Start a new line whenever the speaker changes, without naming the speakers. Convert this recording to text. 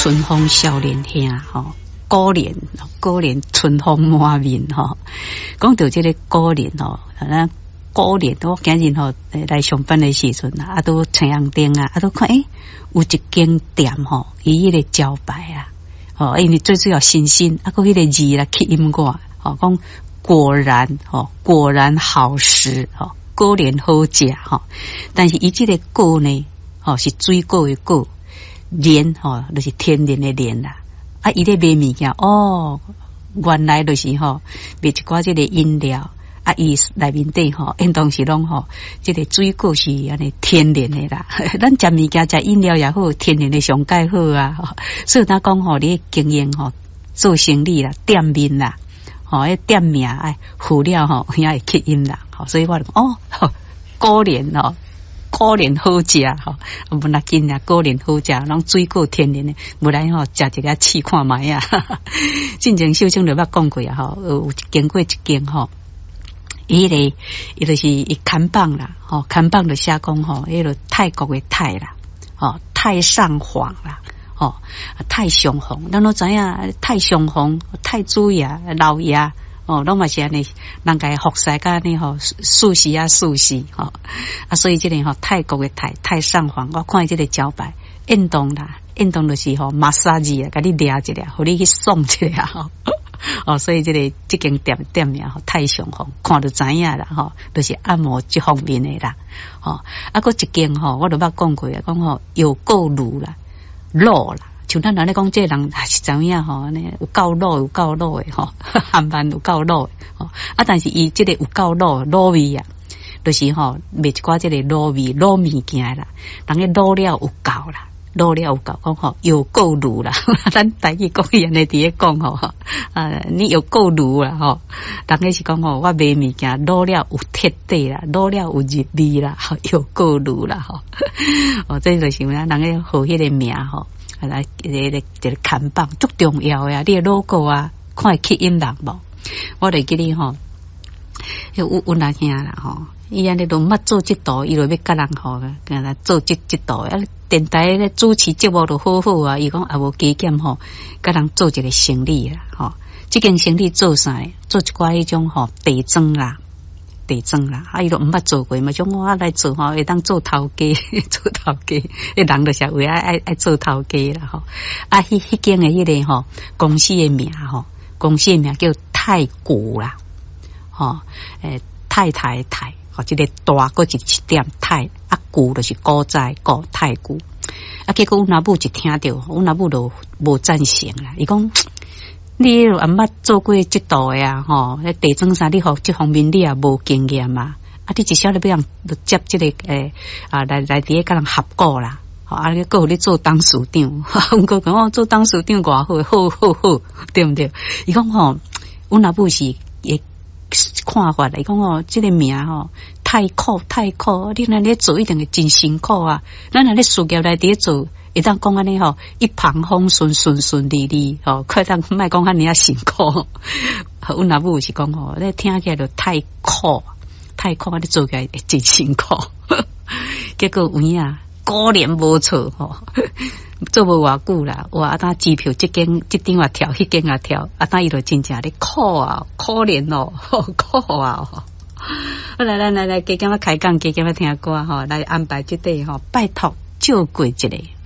春风少年兄吼，果然春风满面吼。讲到这个果然吼，咱果然我今日吼来上班的时阵啊，都青阳灯啊，都看有一间店吼，伊迄个招牌啊，哦，因为最主要新鲜，啊，个迄个字啦起音过，哦，讲果然好食，哦，果然好食吼。但是伊这个果呢，哦，是水果的果。莲吼，就是天然的莲啦。啊，伊咧卖物件哦，原来就是吼卖一寡这个饮料，啊，伊内面底吼，因当时拢吼，这个水果是安尼天然的啦。咱食物件食饮料也好，天然的上介好啊。所以咱讲吼，你经营吼做生意啦，店面啦，吼，迄店名哎，辅料吼也会吸引啦。吼，所以我就讲哦，果然哦。果然好食吼，不那紧啊，果然好食，拢水果天然的，无来吼食一个试看卖啊。进前秀清就捌讲过啊，吼，有经过一间吼，伊就是伊看榜啦，吼，看榜就写讲吼，迄个泰国的泰啦，吼，太上皇啦，吼，太上皇，咱都知影太上皇、太祖爷、老爷。哦，拢嘛是安尼，人家服侍甲安尼吼，素食吼，啊，所以这个吼泰国的太上皇，我看这个招牌，运动就是吼马杀鸡啊，甲你抓一下，互你去爽一下吼。哦，所以这间店名吼太上皇，看就知影啦吼，就是按摩这方面的啦。哦，啊，搁一间吼，我都捌讲过啊，讲吼有够卤啦，肉啦。像咱人咧讲，这人是怎样吼？呢有够老的吼，含饭有够老的吼。啊，但是伊这个有够老味啊，就是吼卖一寡这个老味老物件啦。人个老了有够啦，讲吼有够卤啦。咱台语讲伊安尼伫咧讲吼，你有够卤啦吼。人个是讲吼，我卖物件老了有铁底啦，老了有入味啦，有够卤啦吼。哦，这就是人个好迄个名吼。来，这个看板足重要呀！你的 logo 啊，看会吸引人无？我就记得吼，有那兄啦吼，伊安尼都捌做这道，伊就要甲人吼，跟他做这道。啊，电台咧主持节目都好好啊，伊讲也无加减吼，甲人做一个生意啦吼。这件生意做啥呢？做一寡迄种吼地庄啦。啊，伊都毋捌做过嘛，种我来做吼，会当做头家，迄人就是为爱做头家啦吼。啊，迄间的迄个吼公司的名叫太古啦，吼，太，吼，这个大个一点太，啊古就是古早古太古。啊，结果阮阿母一听到，阮阿母就无赞成啦，伊讲。你也捌做过这道的啊，吼，那地庄啥你好这方面你也无经验嘛，啊，你至少你不让接这个来伫咧甲人合作啦，好啊，你够你做董事长，我讲我做董事长偌好，对不对？伊讲吼，阮阿母是也看法啦，伊讲吼，这个名吼太苦，你那咧做一定会真辛苦啊，咱那咧事业来伫做。会当讲安尼吼，一帆风顺利吼，快当莫讲安尼啊辛苦。阮阿母是讲吼，你听起来就太苦，你做起来会真辛苦。结果有影果然无错吼，做无偌久啦，哇！啊，当机票这张也跳，迄间也跳，啊，当伊就真正咧苦啊，可怜哦，苦啊！好来，加减啊开讲，加减啊听歌吼，来安排这底吼，拜托照顾一下。